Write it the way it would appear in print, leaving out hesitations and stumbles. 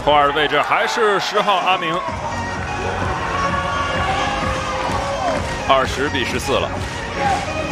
后二的位置还是10号阿明，20比14了。